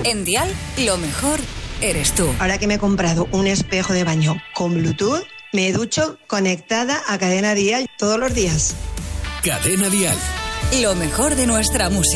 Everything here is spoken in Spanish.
En Dial, lo mejor eres tú. Ahora que me he comprado un espejo de baño con Bluetooth, me ducho conectada a Cadena Dial todos los días. Cadena Dial. Lo mejor de nuestra música.